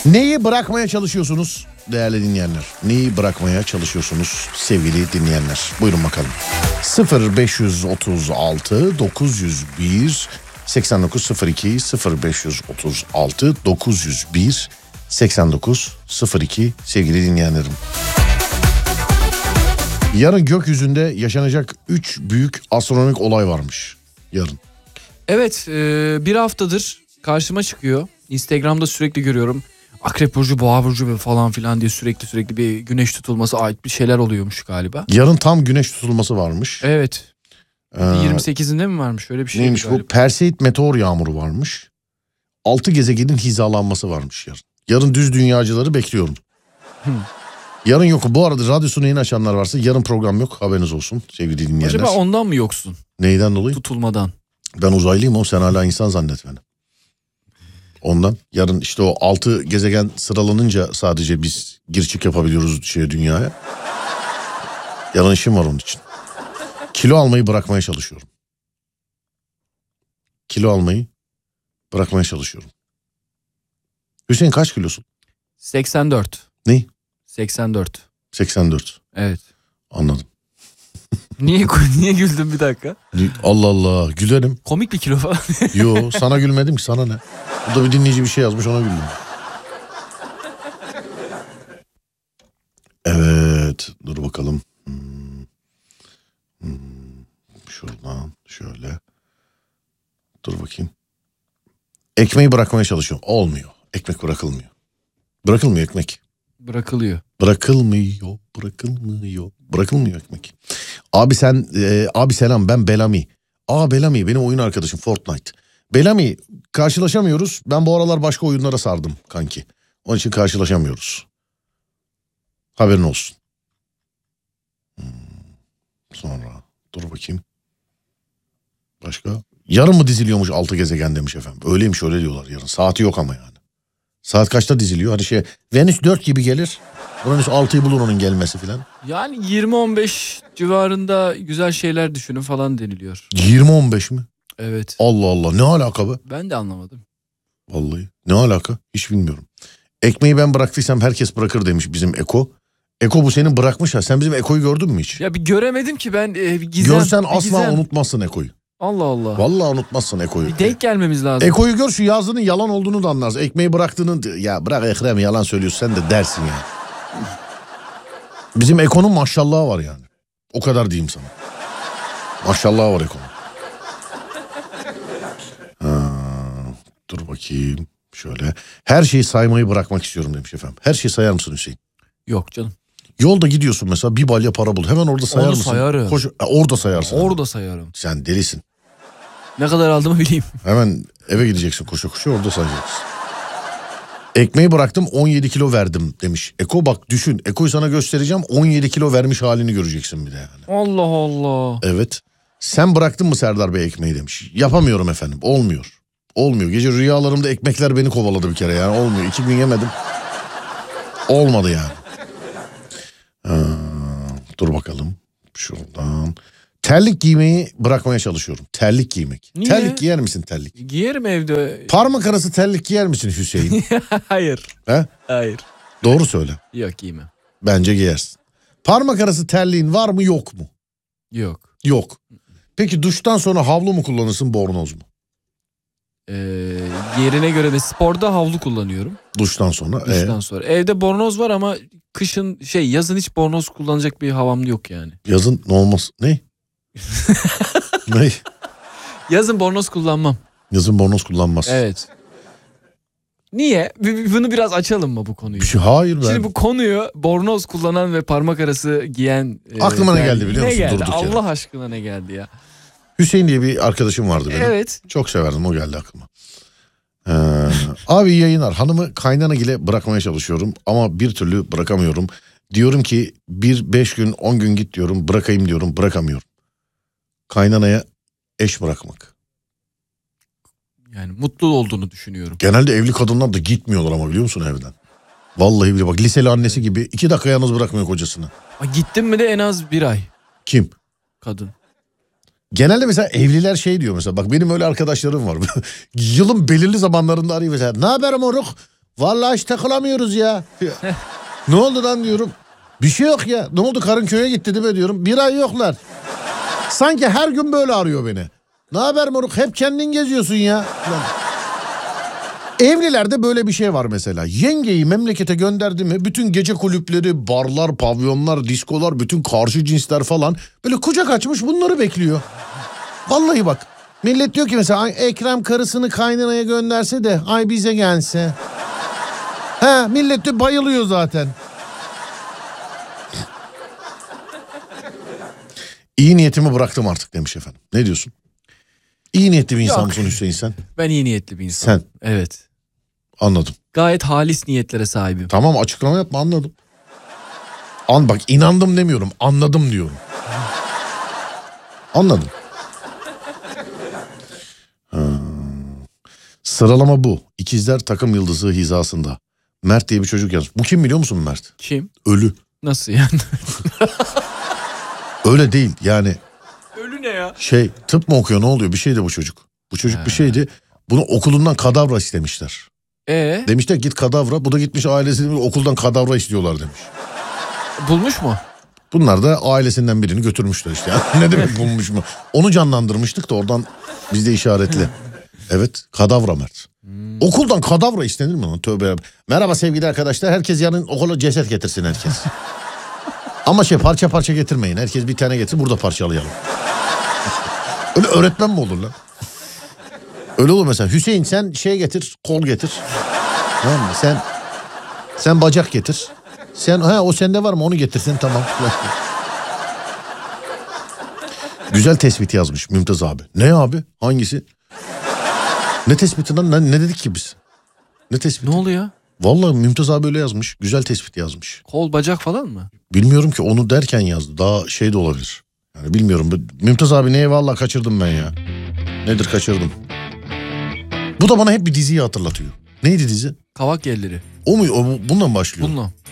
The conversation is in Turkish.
Neyi bırakmaya çalışıyorsunuz değerli dinleyenler? Neyi bırakmaya çalışıyorsunuz sevgili dinleyenler? Buyurun bakalım. 0536 901 8902 0536 901 8902 sevgili dinleyenlerim. Yarın gökyüzünde yaşanacak 3 büyük astronomik olay varmış yarın. Evet, bir haftadır karşıma çıkıyor. Instagram'da sürekli görüyorum. Akrep burcu, boğa burcu falan filan diye sürekli bir güneş tutulması ait bir şeyler oluyormuş galiba. Yarın tam güneş tutulması varmış. Evet. 28'inde mi varmış öyle bir şey? Neymiş galiba. bu? Perseid meteor yağmuru varmış. 6 gezegenin hizalanması varmış yarın. Yarın düz dünyacıları bekliyorum. Yarın yok. Bu arada radyosunu yeni açanlar varsa yarın program yok. Haberiniz olsun sevgili dinleyenler. Acaba ondan mı yoksun? Neyden dolayı? Tutulmadan. Ben uzaylıyım, o sen hala insan zannet beni. Ondan yarın işte o 6 gezegen sıralanınca sadece biz gir çık yapabiliyoruz dünyaya. Yarın işim var onun için. Kilo almayı bırakmaya çalışıyorum. Kilo almayı bırakmaya çalışıyorum. Hüseyin kaç kilosun? 84. Ne? 84. 84. Evet. Anladım. Niye güldün bir dakika? Allah Allah, gülerim. Komik bir kilo falan. Yo, sana gülmedim ki, sana ne? Bu da bir dinleyici bir şey yazmış, ona güldüm. Evet, dur bakalım. Şuradan şöyle. Dur bakayım. Ekmeği bırakmaya çalışıyorum. Olmuyor. Ekmek bırakılmıyor. Bırakılmıyor ekmek. Bırakılıyor. Bırakılmıyor ekmek. Abi sen, abi selam, ben Bellamy. Bellamy benim oyun arkadaşım Fortnite. Bellamy, karşılaşamıyoruz. Ben bu aralar başka oyunlara sardım kanki. Onun için karşılaşamıyoruz. Haberin olsun. Sonra dur bakayım. Başka? Yarın mı diziliyormuş 6 gezegen demiş efendim. Öyleymiş, öyle diyorlar yarın. Saati yok ama yani. Saat kaçta diziliyor? Hani Venüs 4 gibi gelir. Uranüs 6'yı bulur onun gelmesi filan. Yani 20-15 civarında güzel şeyler düşünün falan deniliyor. 20-15 mi? Evet. Allah Allah, ne alaka be? Ben de anlamadım. Vallahi ne alaka hiç bilmiyorum. Ekmeği ben bıraktıysam herkes bırakır demiş bizim Eko. Eko, bu senin bırakmış ha. Sen bizim Eko'yu gördün mü hiç? Ya bir göremedim ki ben, gizem. Görsen asla gizem. unutmazsın Eko'yu. Allah Allah. Vallahi unutmazsın Eko'yu. Bir denk gelmemiz lazım. Eko'yu gör, şu yazdığının yalan olduğunu da anlarsın. Ekmeği bıraktığını, ya bırak Ekrem, yalan söylüyorsun sen de dersin ya. Bizim Eko'nun maşallahı var yani. O kadar diyeyim sana. Maşallahı var Eko'nun. Dur bakayım şöyle. Her şeyi saymayı bırakmak istiyorum demiş efendim. Her şeyi sayar mısın Hüseyin? Yok canım. Yolda gidiyorsun mesela, bir balya para bul. Hemen orada sayar Onu mısın? sayarım. Orada sayarsın. Orada sayarım. Sen delisin. Ne kadar aldığımı bileyim. Hemen eve gideceksin koşa koşa, orada sayacaksın. Ekmeği bıraktım 17 kilo verdim demiş. Eko bak düşün. Eko'yu sana göstereceğim, 17 kilo vermiş halini göreceksin bir de yani. Allah Allah. Evet. Sen bıraktın mı Serdar Bey ekmeği demiş. Yapamıyorum efendim, olmuyor. Olmuyor. Gece rüyalarımda ekmekler beni kovaladı bir kere yani, olmuyor. 2 gün yemedim. Olmadı yani. Dur bakalım. Şuradan. Terlik giymeyi bırakmaya çalışıyorum. Terlik giymek. Niye? Terlik giyer misin terlik? Giyerim evde. Parmak arası terlik giyer misin Hüseyin? Hayır. He? Hayır. Doğru söyle. Yok, giymem. Bence giyersin. Parmak arası terliğin var mı yok mu? Yok. Yok. Peki duştan sonra havlu mu kullanırsın, bornoz mu? Yerine göre de sporda havlu kullanıyorum. Duştan sonra. Duştan sonra. Evde bornoz var ama kışın yazın hiç bornoz kullanacak bir havam yok yani. Yazın ne olmaz? Ne? Ne? Yazın bornoz kullanmam. Yazın bornoz kullanmaz. Evet. Niye? Bunu biraz açalım mı bu konuyu? Hayır ben. Şimdi bu konuyu bornoz kullanan ve parmak arası giyen... Aklıma ne geldi biliyor musun? Ne geldi? Durduk yere. Allah aşkına ne geldi ya? Hüseyin diye bir arkadaşım vardı benim. Evet. Çok severdim, o geldi aklıma. Abi iyi yayınlar. Hanımı kaynana ile bırakmaya çalışıyorum ama bir türlü bırakamıyorum. Diyorum ki 5 gün 10 gün git diyorum, bırakayım diyorum, bırakamıyorum. Kaynanaya eş bırakmak. Yani mutlu olduğunu düşünüyorum. Genelde evli kadınlar da gitmiyorlar ama, biliyor musun, evden. Vallahi bile bak, liseli annesi gibi 2 dakika yalnız bırakmıyor kocasını. Gittim mi de en az 1 ay. Kim? Kadın. Genelde mesela evliler diyor mesela, bak benim öyle arkadaşlarım var. Yılın belirli zamanlarında arıyor mesela. Ne haber moruk? Vallahi hiç takılamıyoruz ya. Ne oldu lan diyorum. Bir şey yok ya. Ne oldu, karın köye gitti değil mi diyorum. Bir ay yoklar. Sanki her gün böyle arıyor beni. Ne haber moruk, hep kendin geziyorsun ya. Lan. Evlilerde böyle bir şey var mesela. Yengeyi memlekete gönderdi mi bütün gece kulüpleri, barlar, pavyonlar, diskolar, bütün karşı cinsler falan böyle kucak açmış bunları bekliyor. Vallahi bak. Millet diyor ki mesela Ekrem karısını kaynanaya gönderse de ay bize gelse. He, millet de bayılıyor zaten. İyi niyetimi bıraktım artık demiş efendim. Ne diyorsun? İyi niyetli bir insan Yok. mısın Hüseyin sen? Ben iyi niyetli bir insanım. Sen? Evet. Anladım. Gayet halis niyetlere sahibim. Tamam, açıklama yapma, anladım. Bak, inandım demiyorum, anladım diyorum. Anladım. Sıralama bu. İkizler takım yıldızı hizasında. Mert diye bir çocuk yazmış. Bu kim biliyor musun Mert? Kim? Ölü. Nasıl yani? Öyle değil yani. Ölü ne ya? Tıp mı okuyor, ne oluyor, bir şeydi bu çocuk. Bu çocuk bir şeydi. Bunu okulundan kadavra istemişler. Demişler git kadavra. Bu da gitmiş ailesini okuldan kadavra istiyorlar demiş. Bulmuş mu? Bunlar da ailesinden birini götürmüşler işte. Ne demek bulmuş mu? Onu canlandırmıştık da oradan bizde işaretli. Evet, kadavra Mert. Okuldan kadavra istenir mi lan? Tövbe. Merhaba sevgili arkadaşlar. Herkes yarın okula ceset getirsin herkes. Ama parça parça getirmeyin. Herkes bir tane getir, burada parçalayalım. Öyle öğretmen mi olur lan? Öyle olur mesela. Hüseyin sen getir, kol getir. Tamam mı? Sen bacak getir. O sende var mı, onu getirsin, tamam. Güzel tespit yazmış Mümtaz abi. Ne abi? Hangisi? Ne tespiti lan? Ne dedik ki biz? Ne tespiti? Ne oluyor? Vallahi Mümtaz abi öyle yazmış. Güzel tespit yazmış. Kol bacak falan mı? Bilmiyorum ki, onu derken yazdı. Daha de olabilir. Yani bilmiyorum. Mümtaz abi neye, vallahi kaçırdım ben ya. Nedir, kaçırdım. Bu da bana hep bir diziyi hatırlatıyor. Neydi dizi? Kavak Yelleri. O mu? Bundan başlıyor. Bununla.